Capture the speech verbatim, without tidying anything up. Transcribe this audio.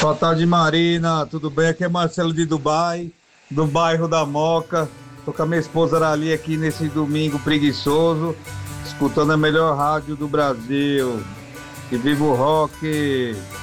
Boa tarde, Marina. Tudo bem? Aqui é Marcelo de Dubai, do bairro da Moca. Tô com a minha esposa Arali aqui nesse domingo preguiçoso, escutando a melhor rádio do Brasil. E viva o rock!